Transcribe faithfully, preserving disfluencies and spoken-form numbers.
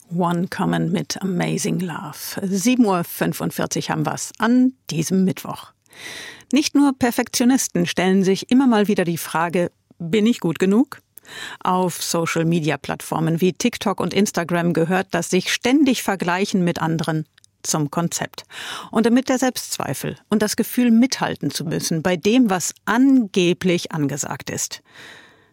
One Common mit Amazing Love. sieben Uhr fünfundvierzig haben wir's an diesem Mittwoch. Nicht nur Perfektionisten stellen sich immer mal wieder die Frage, bin ich gut genug? Auf Social-Media-Plattformen wie TikTok und Instagram gehört das sich ständig Vergleichen mit anderen zum Konzept. Und damit der Selbstzweifel und das Gefühl, mithalten zu müssen bei dem, was angeblich angesagt ist.